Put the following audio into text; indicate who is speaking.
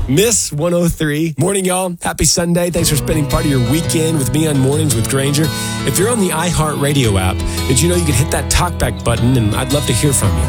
Speaker 1: Miss 103. Morning, y'all. Happy Sunday. Thanks for spending part of your weekend with me on Mornings with Granger. If you're on the iHeartRadio app, did you know you can hit that talkback button, and I'd love to hear from you.